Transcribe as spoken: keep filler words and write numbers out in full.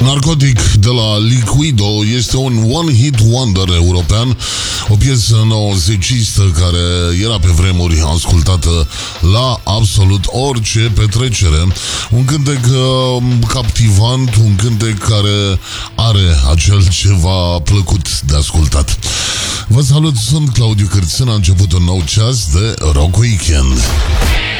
Narcotic de la Liquido este un one-hit wonder european, o piesă nouăzecistă care era pe vremuri ascultată la absolut orice petrecere. Un cântec uh, captivant, un cântec care are acel ceva plăcut de ascultat. Vă salut, sunt Claudiu Cârțân, a început un nou ceas de Rock Weekend.